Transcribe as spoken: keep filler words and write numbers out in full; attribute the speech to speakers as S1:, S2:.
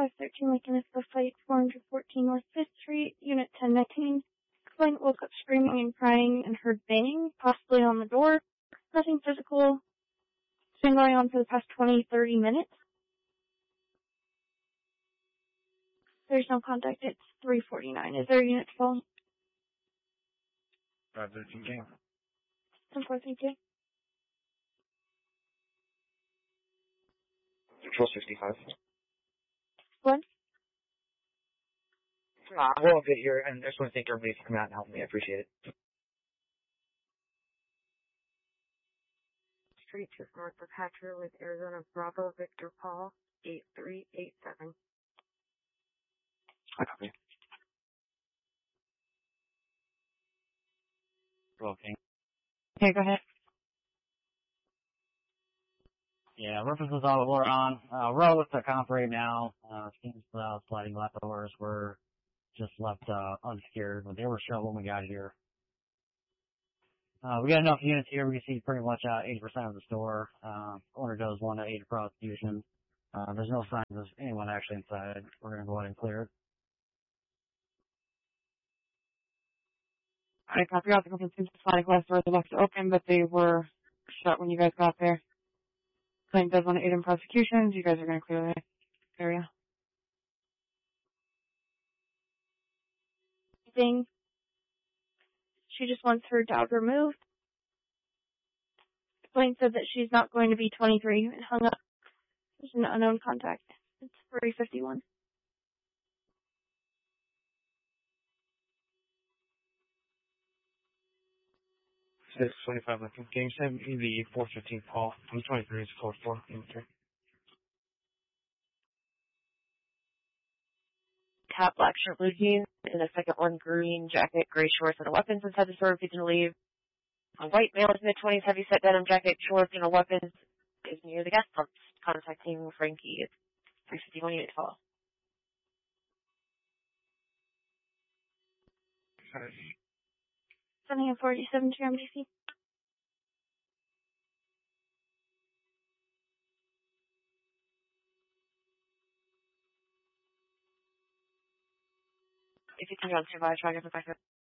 S1: five thirteen Lincoln is the flight four fourteen North fifth Street, Unit ten nineteen. Client woke up screaming and crying and heard banging, possibly on the door. Nothing physical. It's been going on for the past twenty, thirty minutes. There's no contact. It's three forty-nine. Is there a unit phone?
S2: five thirteen game.
S1: ten four, thank you.
S2: Control sixty-five.
S1: What?
S2: Uh, well, good here, and I just want to thank everybody for coming out and helping me. I appreciate it.
S3: Street just north of Hatcher with Arizona Bravo Victor Paul, eight three eight seven.
S2: I copy. Okay.
S4: Okay, go ahead. Yeah, references all we're on. Uh, we're all with the comp right now. Uh, seems uh, sliding leftovers were just left, uh, unsecured, but they were shut when we got here. Uh, we got enough units here. We can see pretty much, uh, eighty percent of the store. Uh, owner does want to aid a prosecution. Uh, there's no signs of anyone actually inside. We're gonna go ahead and clear it.
S5: I copy out the complaint. Sliding glass doors are left open, but they were shut when you guys got there. Claim does want to aid in prosecutions. You guys are going to clear the area.
S1: Thing. She just wants her dog removed. Blaine said that she's not going to be twenty-three and hung up. There's an unknown contact. It's three fifty-one.
S2: six twenty-five Lincoln. Game seven, the four fifteen Paul. I'm twenty-three, it's four four. Okay.
S3: Top black shirt, blue jeans, and the second one green jacket, gray shorts, and a weapons inside the store if you can leave. A white male in mid twenties, heavy set denim jacket, shorts, and a weapons is near the gas pumps. Contacting Frankie at three fifty-one Unit twelve.
S1: Sending a forty-seven to M D C.
S3: If you can go on survive, try to get back up.